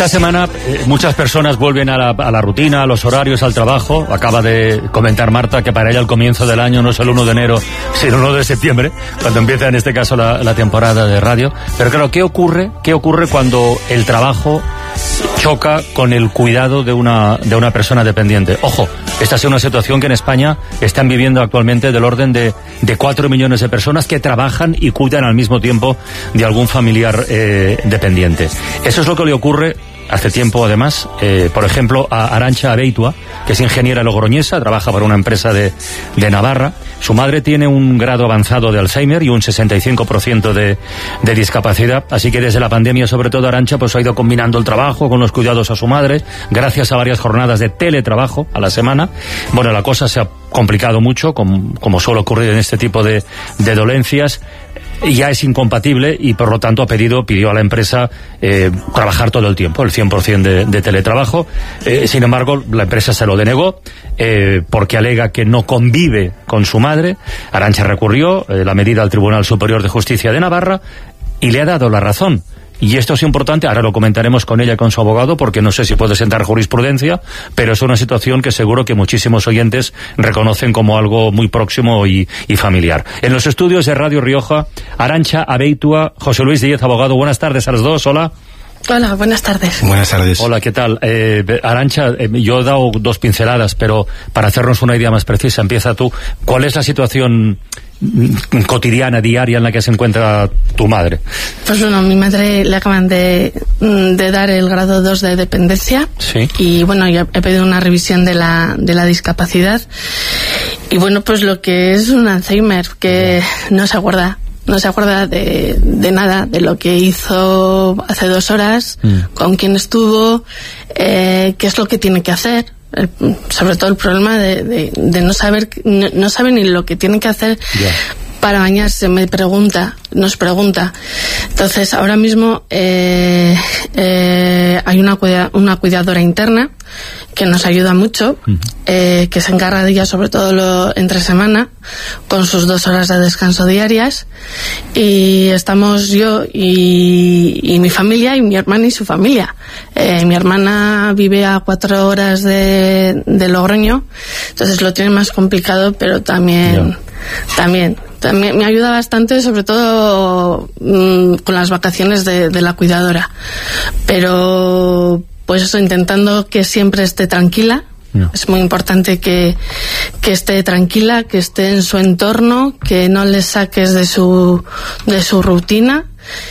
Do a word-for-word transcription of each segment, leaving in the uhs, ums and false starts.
Esta semana eh, muchas personas vuelven a la, a la rutina, a los horarios, al trabajo. Acaba de comentar Marta que para ella el comienzo del año no es el uno de enero, sino el uno de septiembre, cuando empieza en este caso la, la temporada de radio. Pero claro, ¿qué ocurre? ¿Qué ocurre cuando el trabajo choca con el cuidado de una, de una persona dependiente? Ojo, esta es una situación que en España están viviendo actualmente del orden de, de cuatro millones de personas que trabajan y cuidan al mismo tiempo de algún familiar eh, dependiente. Eso es lo que le ocurre hace tiempo, además, eh, por ejemplo, a Arantxa Abeitua, que es ingeniera logroñesa, trabaja para una empresa de, de Navarra. Su madre tiene un grado avanzado de Alzheimer y un sesenta y cinco por ciento de, de discapacidad, así que desde la pandemia, sobre todo, Arantxa pues ha ido combinando el trabajo con los cuidados a su madre, gracias a varias jornadas de teletrabajo a la semana. Bueno, la cosa se ha complicado mucho, como, como suele ocurrir en este tipo de, de dolencias. Ya es incompatible y por lo tanto ha pedido, pidió a la empresa eh, trabajar todo el tiempo, el cien por ciento de, de teletrabajo. Eh, sin embargo, la empresa se lo denegó eh, porque alega que no convive con su madre. Arantxa recurrió eh, la medida al Tribunal Superior de Justicia de Navarra y le ha dado la razón. Y esto es importante, ahora lo comentaremos con ella, con su abogado, porque no sé si puede sentar jurisprudencia, pero es una situación que seguro que muchísimos oyentes reconocen como algo muy próximo y, y familiar. En los estudios de Radio Rioja, Arantxa Abeitua, José Luis Díez, abogado. Buenas tardes a los dos, hola. Hola, buenas tardes. Buenas tardes. Hola, ¿qué tal? Eh, Arantxa, eh, yo he dado dos pinceladas, pero para hacernos una idea más precisa, empieza tú. ¿Cuál es la situación cotidiana, diaria en la que se encuentra tu madre? Pues bueno, a mi madre le acaban de, de dar el grado dos de dependencia. Sí. Y bueno, yo he pedido una revisión de la, de la discapacidad. Y bueno, pues lo que es un Alzheimer, que no se acuerda. No se acuerda de, de nada, de lo que hizo hace dos horas, mm. con quién estuvo, eh, qué es lo que tiene que hacer. El, sobre todo el problema de, de, de no saber, no, no sabe ni lo que tiene que hacer yeah. para bañarse. Me pregunta, nos pregunta. Entonces, ahora mismo eh, eh, hay una, cuida, una cuidadora interna que nos ayuda mucho, uh-huh. eh, que se encarga de ella sobre todo lo, entre semana, con sus dos horas de descanso diarias, y estamos yo y, y mi familia y mi hermana y su familia. Eh, mi hermana vive a cuatro horas de, de Logroño, entonces lo tiene más complicado, pero también, yeah. también, también me ayuda bastante, sobre todo mmm, con las vacaciones de, de la cuidadora, pero pues eso, intentando que siempre esté tranquila. No. Es muy importante que, que esté tranquila, que esté en su entorno, que no le saques de su, de su rutina.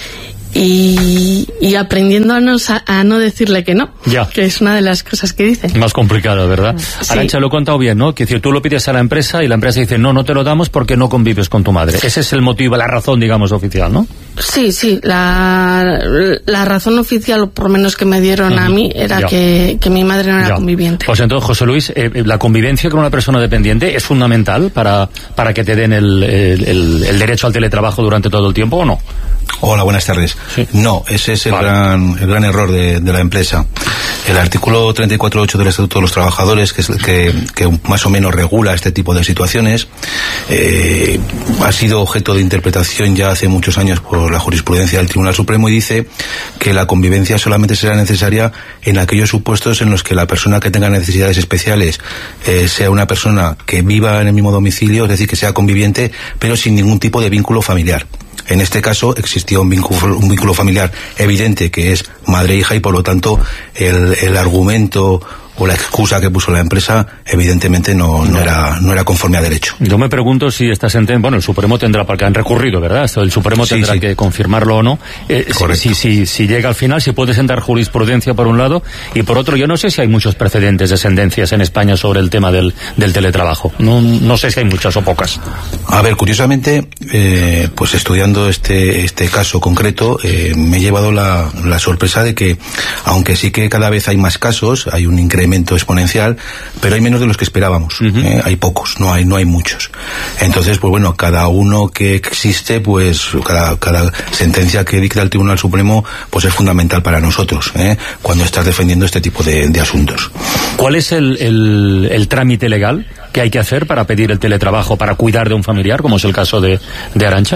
Y, y aprendiendo a no, a no decirle que no, ya. que es una de las cosas que dice. Más complicado, ¿verdad? Sí. Arantxa, lo he contado bien, ¿no? Que decir, tú lo pides a la empresa y la empresa dice, no, no te lo damos porque no convives con tu madre. Ese es el motivo, la razón, digamos, oficial, ¿no? Sí, sí, la, la razón oficial, por lo menos que me dieron uh-huh. a mí, era que, que mi madre no era ya. conviviente. Pues entonces, José Luis, eh, la convivencia con una persona dependiente es fundamental para, para que te den el, el, el, el derecho al teletrabajo durante todo el tiempo, ¿o no? Hola, buenas tardes. Sí. No, ese es el, vale. gran, el gran error de, de la empresa. El artículo treinta y cuatro punto ocho del Estatuto de los Trabajadores, que, es, que, que más o menos regula este tipo de situaciones, eh, ha sido objeto de interpretación ya hace muchos años por la jurisprudencia del Tribunal Supremo, y dice que la convivencia solamente será necesaria en aquellos supuestos en los que la persona que tenga necesidades especiales eh, sea una persona que viva en el mismo domicilio, es decir, que sea conviviente, pero sin ningún tipo de vínculo familiar. En este caso existía un vínculo, un vínculo familiar evidente, que es madre-hija, y por lo tanto el, el argumento o la excusa que puso la empresa evidentemente no, no era no era conforme a derecho. Yo me pregunto si esta sentencia, bueno, el Supremo tendrá, porque han recurrido, ¿verdad? El Supremo tendrá sí, sí. que confirmarlo o no. Eh, si, si, si llega al final, si puede sentar jurisprudencia por un lado, y por otro, yo no sé si hay muchos precedentes de sentencias en España sobre el tema del, del teletrabajo. No, no sé si hay muchas o pocas. A ver, curiosamente, eh, pues estudiando este este caso concreto, eh, me he llevado la, la sorpresa de que, aunque sí que cada vez hay más casos, hay un incremento exponencial, pero hay menos de los que esperábamos. Uh-huh. eh, hay pocos, no hay no hay muchos. Entonces, pues bueno, cada uno que existe, pues cada, cada sentencia que dicta el Tribunal Supremo, pues es fundamental para nosotros, ¿eh? cuando estás defendiendo este tipo de, de asuntos. ¿Cuál es el, el, el trámite legal que hay que hacer para pedir el teletrabajo, para cuidar de un familiar, como es el caso de, de Arantxa?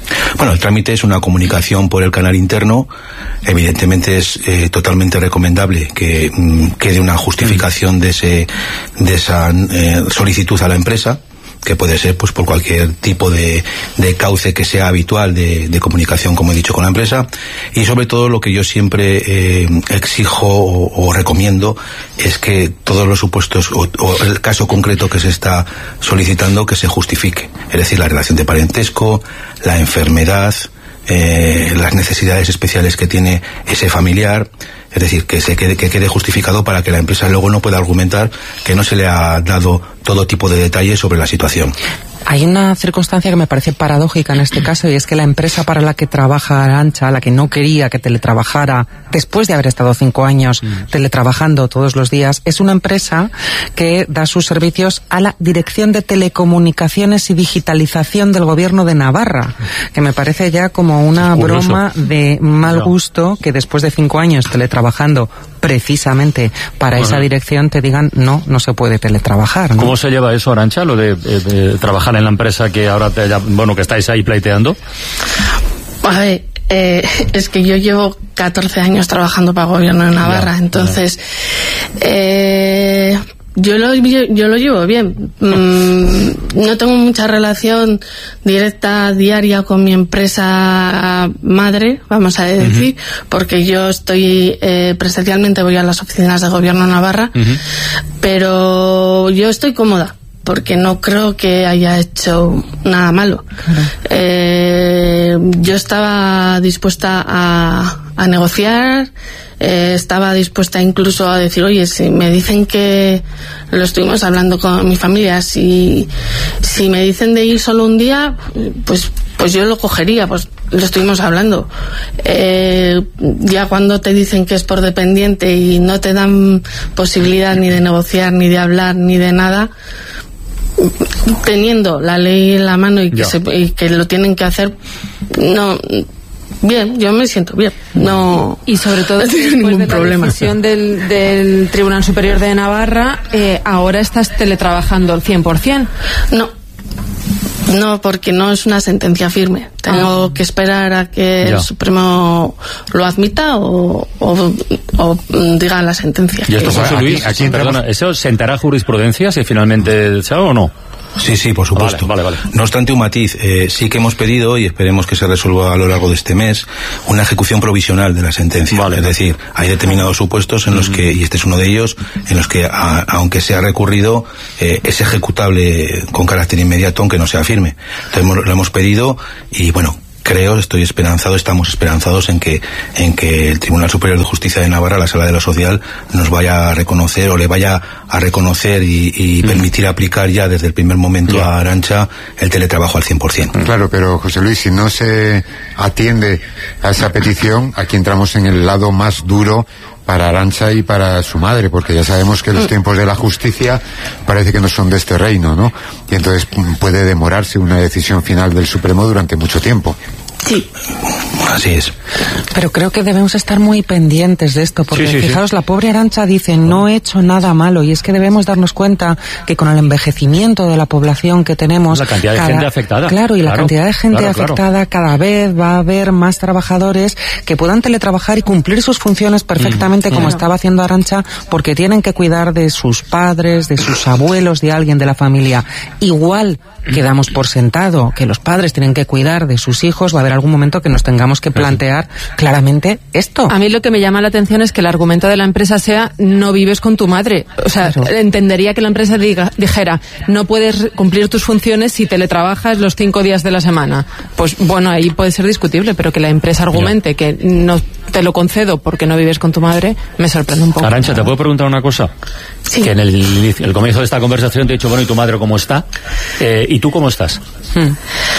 Bueno, el trámite es una comunicación por el canal interno. Evidentemente es eh, totalmente recomendable que mm, quede una justificación de ese de esa eh, solicitud a la empresa, que puede ser pues por cualquier tipo de, de cauce que sea habitual de, de comunicación, como he dicho, con la empresa. Y sobre todo lo que yo siempre eh, exijo o, o recomiendo es que todos los supuestos o, o el caso concreto que se está solicitando, que se justifique. Es decir, la relación de parentesco, la enfermedad, eh, las necesidades especiales que tiene ese familiar. Es decir, que se quede, que quede justificado para que la empresa luego no pueda argumentar que no se le ha dado todo tipo de detalles sobre la situación. Hay una circunstancia que me parece paradójica en este caso, y es que la empresa para la que trabaja Arantxa, la que no quería que teletrabajara después de haber estado cinco años teletrabajando todos los días, es una empresa que da sus servicios a la Dirección de Telecomunicaciones y Digitalización del Gobierno de Navarra, que me parece ya como una broma de mal gusto que después de cinco años teletrabajando precisamente para esa dirección te digan no, no se puede teletrabajar, ¿no? ¿Cómo se lleva eso, Arantxa, lo de, de, de trabajar en la empresa que ahora te, bueno, que estáis ahí pleiteando? A ver, eh, es que yo llevo catorce años trabajando para el Gobierno de Navarra, ya, entonces ya. Eh, yo lo yo, yo lo llevo bien. Mm, no tengo mucha relación directa diaria con mi empresa madre, vamos a decir, uh-huh. porque yo estoy eh, presencialmente voy a las oficinas del Gobierno de Navarra, uh-huh. pero yo estoy cómoda, porque no creo que haya hecho nada malo. Claro. Eh, yo estaba dispuesta a, a negociar, eh, estaba dispuesta incluso a decir, oye, si me dicen que, lo estuvimos hablando con mi familia, si, si me dicen de ir solo un día, pues, pues yo lo cogería, pues lo estuvimos hablando. Eh, ya cuando te dicen que es por dependiente y no te dan posibilidad ni de negociar, ni de hablar, ni de nada, teniendo la ley en la mano y que, se, y que lo tienen que hacer, no, bien, yo me siento bien, no, y sobre todo no después ningún de la problema. decisión del, del Tribunal Superior de Navarra, eh, ahora estás teletrabajando al cien por ciento. No, no, porque no es una sentencia firme. Tengo ah. que esperar a que ya. el Supremo lo admita o, o, o diga la sentencia. ¿Y esto, José Luis, aquí, aquí perdona, ¿eso sentará jurisprudencia si finalmente se haga o no? Sí, sí, por supuesto. Vale, vale, vale. No obstante, un matiz, eh, sí que hemos pedido, y esperemos que se resuelva a lo largo de este mes, una ejecución provisional de la sentencia. Vale. Es decir, hay determinados supuestos en los que, y este es uno de ellos, en los que, a, aunque sea recurrido, eh, es ejecutable con carácter inmediato, aunque no sea firme. Entonces lo hemos pedido y, bueno, creo, estoy esperanzado, estamos esperanzados en que en que el Tribunal Superior de Justicia de Navarra, la Sala de lo Social, nos vaya a reconocer o le vaya a reconocer y, y mm. permitir aplicar ya desde el primer momento yeah. a Arantxa el teletrabajo al cien por ciento. Claro, pero José Luis, si no se atiende a esa petición, aquí entramos en el lado más duro para Arantxa y para su madre, porque ya sabemos que los tiempos de la justicia parece que no son de este reino, ¿no? Y entonces puede demorarse una decisión final del Supremo durante mucho tiempo. Sí. Así es. Pero creo que debemos estar muy pendientes de esto, porque sí, sí, fijaos, sí. la pobre Arantxa dice, no he hecho nada malo, y es que debemos darnos cuenta que con el envejecimiento de la población que tenemos... La cantidad cada, de gente afectada. Claro, y claro, la cantidad de gente claro, afectada, claro. cada vez va a haber más trabajadores que puedan teletrabajar y cumplir sus funciones perfectamente mm, como claro. estaba haciendo Arantxa, porque tienen que cuidar de sus padres, de sus abuelos, de alguien de la familia. Igual que damos por sentado que los padres tienen que cuidar de sus hijos, va a haber algún momento que nos tengamos que plantear claramente esto. A mí lo que me llama la atención es que el argumento de la empresa sea no vives con tu madre. O sea, claro. entendería que la empresa diga, dijera no puedes cumplir tus funciones si teletrabajas los cinco días de la semana. Pues bueno, ahí puede ser discutible, pero que la empresa argumente no. que no te lo concedo porque no vives con tu madre, me sorprende un poco. Arantxa, ¿te puedo preguntar una cosa? Sí. Que en el, el comienzo de esta conversación te he dicho, bueno, ¿y tu madre cómo está? Eh, ¿Y tú cómo estás? Hmm.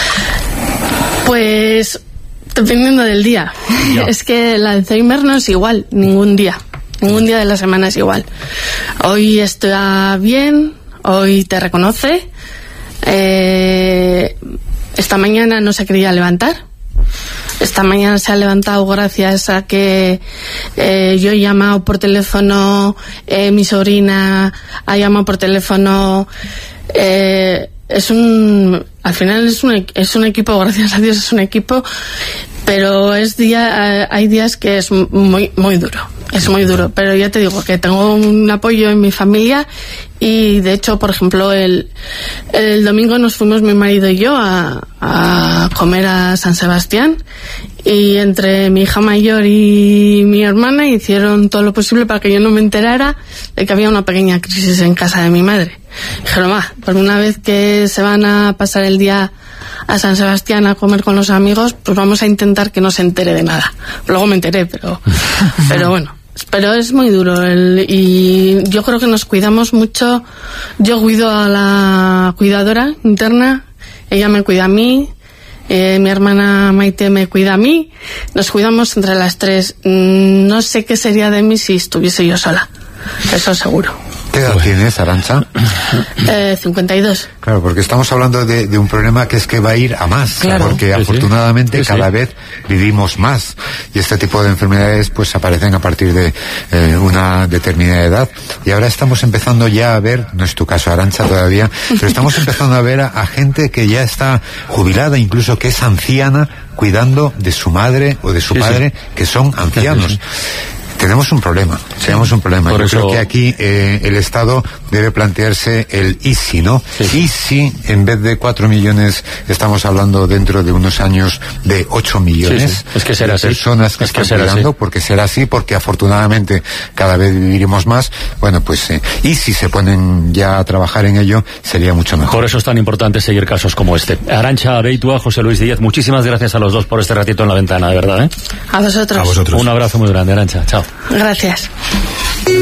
Pues... dependiendo del día. Ya. Es que el Alzheimer no es igual, ningún día. Ningún día de la semana es igual. Hoy está bien, hoy te reconoce. Eh, esta mañana no se quería levantar. Esta mañana se ha levantado gracias a que eh, yo he llamado por teléfono, eh, mi sobrina ha llamado por teléfono. Eh, es un, al final es un, es un equipo, gracias a Dios es un equipo, pero es día, hay días que es muy, muy duro. Es muy duro, pero ya te digo que tengo un apoyo en mi familia y de hecho, por ejemplo, el, el domingo nos fuimos mi marido y yo a, a comer a San Sebastián y entre mi hija mayor y mi hermana hicieron todo lo posible para que yo no me enterara de que había una pequeña crisis en casa de mi madre. Dijeron, va, por una vez que se van a pasar el día a San Sebastián a comer con los amigos, pues vamos a intentar que no se entere de nada. Luego me enteré, pero, pero bueno. Pero es muy duro el, y yo creo que nos cuidamos mucho. Yo cuido a la cuidadora interna, ella me cuida a mí, eh, mi hermana Maite me cuida a mí, nos cuidamos entre las tres. No sé qué sería de mí si estuviese yo sola, eso seguro. ¿Qué edad tienes, Arantxa? Eh, cincuenta y dos. Claro, porque estamos hablando de, de un problema que es que va a ir a más, claro. Porque sí, afortunadamente sí. Sí, cada sí. vez vivimos más y este tipo de enfermedades pues aparecen a partir de eh, una determinada edad y ahora estamos empezando ya a ver, no es tu caso, Arantxa, todavía, pero estamos empezando a ver a, a gente que ya está jubilada, incluso que es anciana, cuidando de su madre o de su sí, padre, sí. que son ancianos. Sí, sí. Tenemos un problema, tenemos un problema. Por Yo eso... creo que aquí eh, el Estado debe plantearse el y si, ¿no? Sí. Y si en vez de cuatro millones estamos hablando dentro de unos años de ocho millones sí, sí. Es que será de así. personas que es que están será cuidando, así. porque será así, porque afortunadamente cada vez viviremos más. Bueno, pues eh, y si se ponen ya a trabajar en ello, sería mucho mejor. Por eso es tan importante seguir casos como este. Arantxa Abeitua, José Luis Díez, muchísimas gracias a los dos por este ratito en la ventana, de verdad, ¿eh? A vosotros. A vosotros. Un abrazo muy grande, Arantxa. Chao. Gracias.